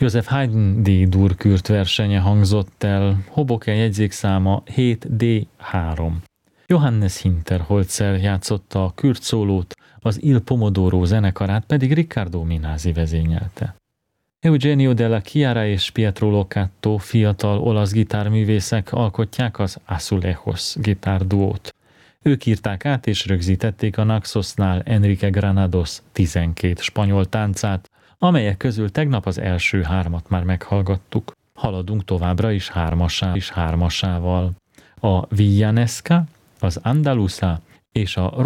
Joseph Haydn D-dur kürt versenye hangzott el, Hoboken jegyzékszáma 7D3. Johannes Hinterholzer játszotta a kürt szólót, az Il Pomodoro zenekarát pedig Riccardo Minasi vezényelte. Eugenio della Chiara és Pietro Locato fiatal olasz gitárművészek alkotják az Azulejos gitárduót. Ők írták át és rögzítették a Naxosnál Enrique Granados 12 spanyol táncát, amelyek közül tegnap az első 3 már meghallgattuk. Haladunk továbbra is hármasával. A Villanesca, az Andalusa és a